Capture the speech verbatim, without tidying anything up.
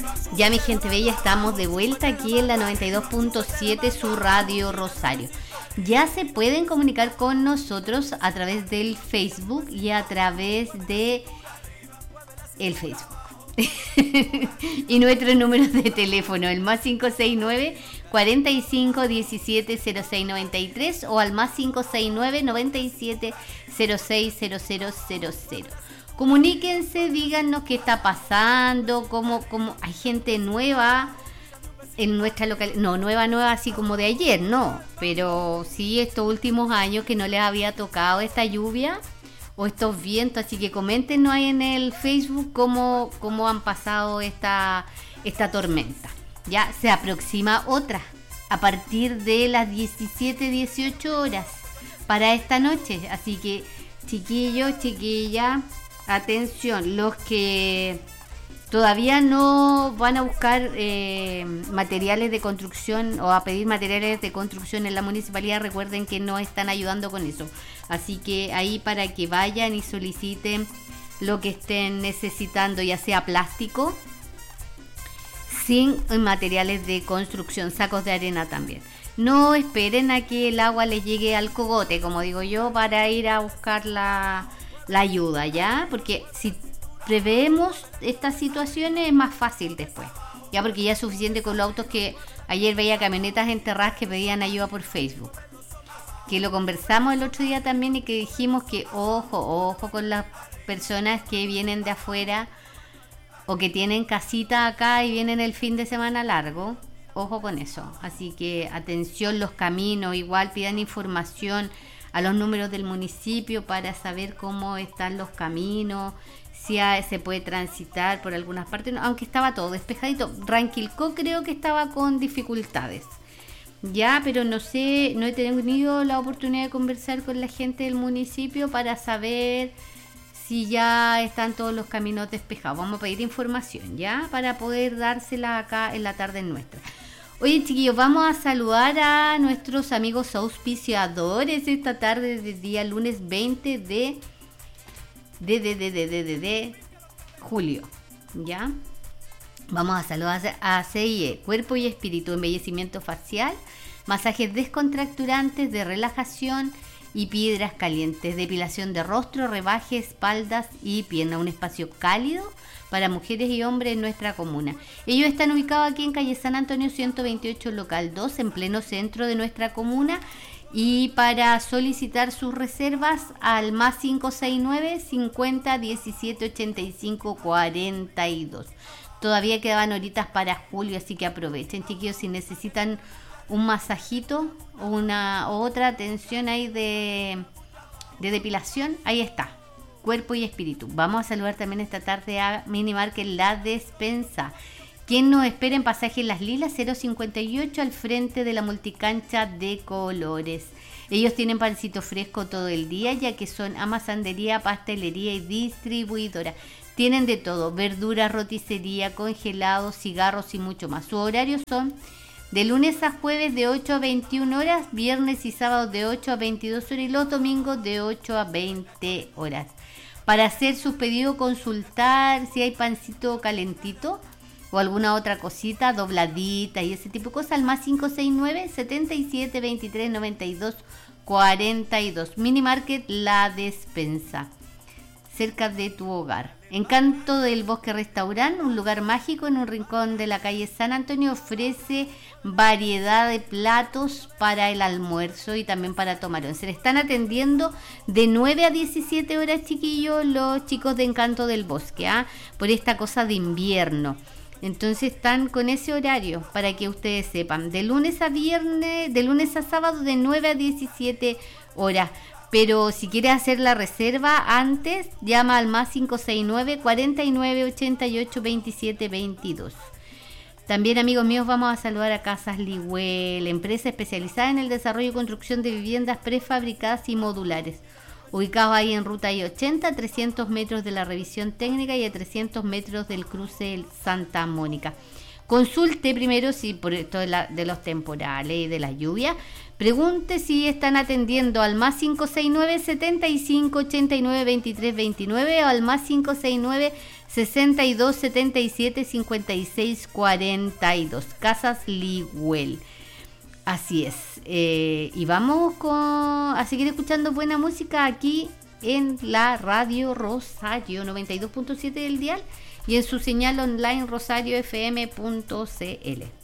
Ya, mi gente bella, estamos de vuelta aquí en la noventa y dos punto siete, su radio Rosario. Ya se pueden comunicar con nosotros a través del Facebook y a través de el Facebook. Y nuestros números de teléfono, el más cinco seis nueve, cuarenta y cinco, diecisiete, cero seis noventa y tres o al más cinco seis nueve, noventa y siete, cero seis cero cero cero cero. Comuníquense, díganos qué está pasando, cómo, cómo hay gente nueva en nuestra localidad, no, nueva, nueva así como de ayer, no, pero sí estos últimos años que no les había tocado esta lluvia o estos vientos, así que coméntenos ahí en el Facebook cómo, cómo han pasado esta, esta tormenta. Ya se aproxima otra a partir de las diecisiete, dieciocho horas para esta noche, así que chiquillos, chiquillas, atención, los que todavía no van a buscar eh, materiales de construcción o a pedir materiales de construcción en la municipalidad, recuerden que no están ayudando con eso. Así que ahí para que vayan y soliciten lo que estén necesitando, ya sea plástico, sin materiales de construcción, sacos de arena también. No esperen a que el agua les llegue al cogote, como digo yo, para ir a buscar la, la ayuda, ¿ya? Porque si preveemos estas situaciones es más fácil después, ya, porque ya es suficiente con los autos que ayer veía camionetas enterradas que pedían ayuda por Facebook, que lo conversamos el otro día también y que dijimos que ojo, ojo con las personas que vienen de afuera o que tienen casita acá y vienen el fin de semana largo, ojo con eso. Así que atención, los caminos, igual pidan información a los números del municipio para saber cómo están los caminos, si se puede transitar por algunas partes, aunque estaba todo despejadito. Ranquilco creo que estaba con dificultades, ya, pero no sé, no he tenido la oportunidad de conversar con la gente del municipio para saber si ya están todos los caminos despejados. Vamos a pedir información, ya, para poder dársela acá en la tarde nuestra. Oye, chiquillos, vamos a saludar a nuestros amigos auspiciadores esta tarde del día lunes veinte de de, de, de, de, de, de, de julio, ¿ya? Vamos a saludar a C I E, Cuerpo y Espíritu, embellecimiento facial, masajes descontracturantes de relajación y piedras calientes, depilación de rostro, rebaje, espaldas y pierna, un espacio cálido para mujeres y hombres en nuestra comuna. Ellos están ubicados aquí en calle San Antonio ciento veintiocho, local dos, en pleno centro de nuestra comuna. Y para solicitar sus reservas al más cinco seis nueve, cincuenta, diecisiete, ochenta y cinco, cuarenta y dos. Todavía quedaban horitas para julio, así que aprovechen, chiquillos, si necesitan un masajito o una o otra atención ahí de, de depilación, ahí está, Cuerpo y Espíritu. Vamos a saludar también esta tarde a Minimarket La Despensa, quien nos espera en pasaje Las Lilas cero cincuenta y ocho, al frente de la multicancha de colores. Ellos tienen pancito fresco todo el día, ya que son amasandería, pastelería y distribuidora. Tienen de todo, verduras, roticería, congelados, cigarros y mucho más. Sus horarios son de lunes a jueves de ocho a veintiuna horas, viernes y sábados de ocho a veintidós horas y los domingos de ocho a veinte horas. Para hacer sus pedidos, consultar si hay pancito calentito o alguna otra cosita dobladita y ese tipo de cosas al más cinco seis nueve, setenta y siete, veintitrés, noventa y dos, cuarenta y dos. Minimarket La Despensa, cerca de tu hogar. Encanto del Bosque Restaurant, un lugar mágico en un rincón de la calle San Antonio, ofrece variedad de platos para el almuerzo y también para tomar once. Se le están atendiendo de nueve a diecisiete horas, chiquillos, los chicos de Encanto del Bosque, ¿ah? Por esta cosa de invierno. Entonces están con ese horario para que ustedes sepan, de lunes a viernes, de lunes a sábado de nueve a diecisiete horas. Pero si quieres hacer la reserva antes, llama al más cinco seis nueve, cuarenta y nueve, ochenta y ocho, veintisiete, veintidós. También, amigos míos, vamos a saludar a Casas Ligüel, empresa especializada en el desarrollo y construcción de viviendas prefabricadas y modulares. Ubicados ahí en ruta I ochenta, a trescientos metros de la revisión técnica y a trescientos metros del cruce Santa Mónica. Consulte primero si por esto de, la, de los temporales y de la lluvia. Pregunte si están atendiendo al más cinco seis nueve, setenta y cinco, ochenta y nueve, veintitrés, veintinueve o al más cinco seis nueve, sesenta y dos setenta y siete cincuenta y seis cuarenta y dos, Casas Ligüel. Así es. Eh, y vamos con, a seguir escuchando buena música aquí en la Radio Rosario noventa y dos punto siete del dial y en su señal online rosario f m punto c l.